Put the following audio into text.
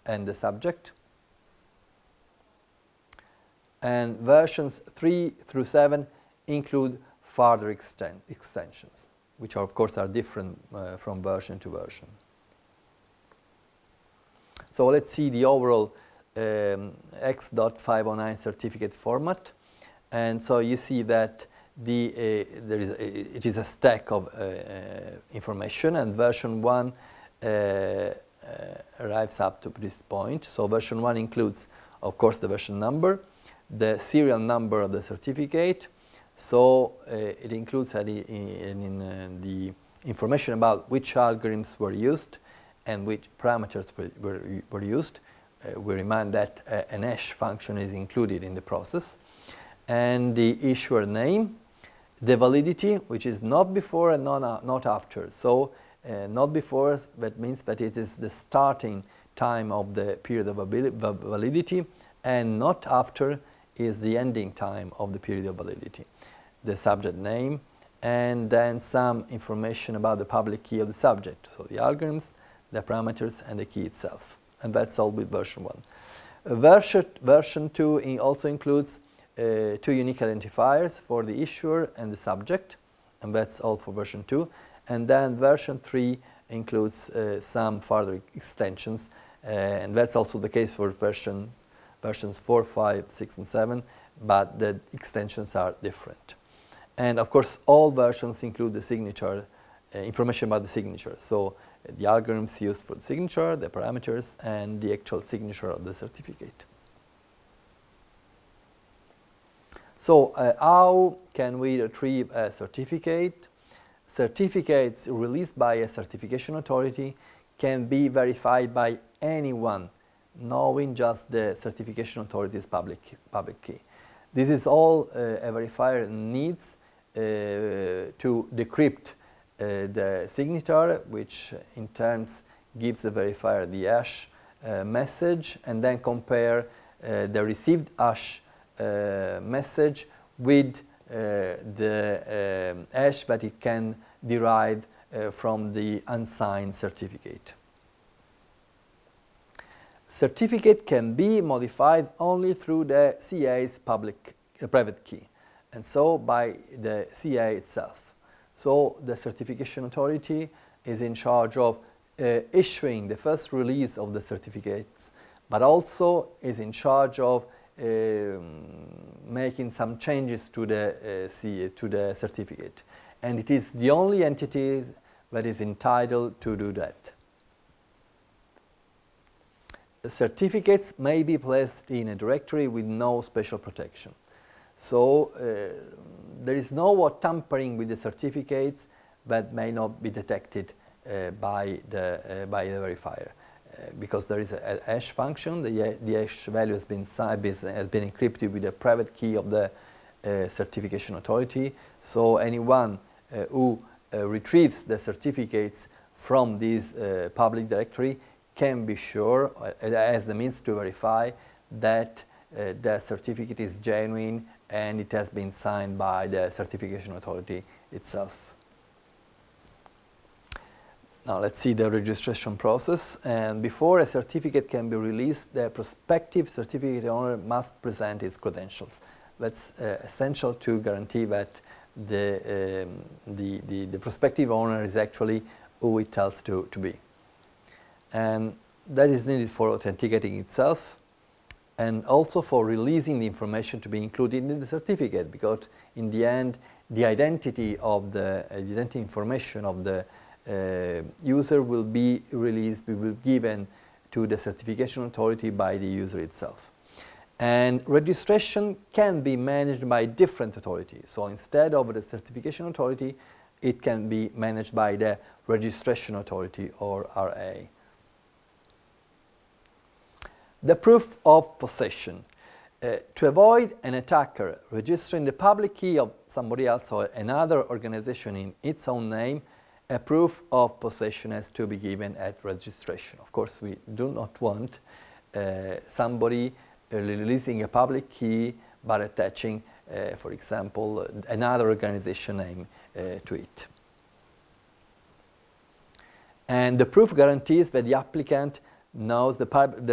and the subject. And versions 3 through 7 include further extensions, which of course are different from version to version. So let's see the overall X.509 certificate format. And so you see that it is a stack of information, and version 1 arrives up to this point. So version 1 includes, of course, the version number, the serial number of the certificate. So it includes the information about which algorithms were used and which parameters were used. We remind that an hash function is included in the process. And the issuer name, the validity, which is not before and not after. So not before, that means that it is the starting time of the period of validity, and not after is the ending time of the period of validity. The subject name, and then some information about the public key of the subject. So the algorithms, the parameters, and the key itself. And that's all with version 1. Version 2 also includes 2 unique identifiers for the issuer and the subject, and that's all for version 2. And then version 3 includes some further extensions, and that's also the case for versions 4, 5, 6, and 7, but the extensions are different. And of course, all versions include the signature, information about the signature. So the algorithms used for the signature, the parameters, and the actual signature of the certificate. So how can we retrieve a certificate? Certificates released by a certification authority can be verified by anyone knowing just the certification authority's public key. This is all a verifier needs to decrypt the signature, which in turn gives the verifier the hash message, and then compare the received hash message with the hash that it can derive from the unsigned certificate. Certificate can be modified only through the CA's private key, and so by the CA itself. So the certification authority is in charge of issuing the first release of the certificates, but also is in charge of making some changes to the certificate, and it is the only entity that is entitled to do that. The certificates may be placed in a directory with no special protection. So there is no tampering with the certificates that may not be detected by the verifier. Because there is a hash function, the hash value has been encrypted with the private key of the certification authority. So anyone who retrieves the certificates from this public directory can be sure, as the means to verify, that the certificate is genuine and it has been signed by the certification authority itself. Now let's see the registration process. And before a certificate can be released, the prospective certificate owner must present its credentials. That's essential to guarantee that the prospective owner is actually who it tells to be. And that is needed for authenticating itself, and also for releasing the information to be included in the certificate, because in the end, the identity of the identity information of the user will be released, will be given to the certification authority by the user itself. And registration can be managed by different authorities. So instead of the certification authority, it can be managed by the registration authority, or RA. The proof of possession. To avoid an attacker registering the public key of somebody else or another organization in its own name, a proof of possession has to be given at registration. Of course, we do not want somebody releasing a public key but attaching, for example, another organization name to it. And the proof guarantees that the applicant knows the